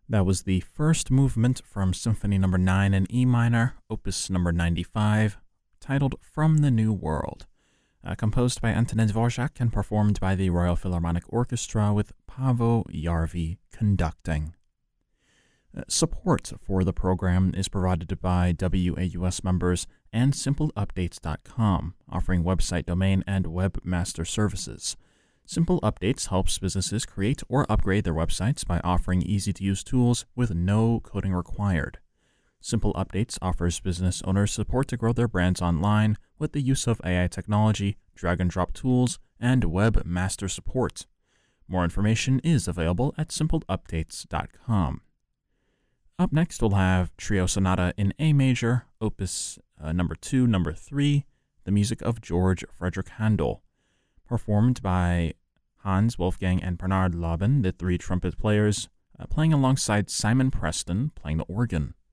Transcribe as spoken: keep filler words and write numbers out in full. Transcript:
That was the first movement from Symphony Number nine in E minor, Opus Number ninety-five, titled From the New World, uh, composed by Antonin Dvorak and performed by the Royal Philharmonic Orchestra with Paavo Järvi conducting. Uh, support for the program is provided by W A U S members and simple updates dot com, offering website domain and webmaster services. Simple Updates helps businesses create or upgrade their websites by offering easy-to-use tools with no coding required. Simple Updates offers business owners support to grow their brands online with the use of A I technology, drag-and-drop tools, and webmaster support. More information is available at simple updates dot com. Up next, we'll have Trio Sonata in A major, Opus uh, number two, number three, the music of George Frederick Handel, performed by Hans Wolfgang and Bernard Laban, the three trumpet players, uh, playing alongside Simon Preston playing the organ.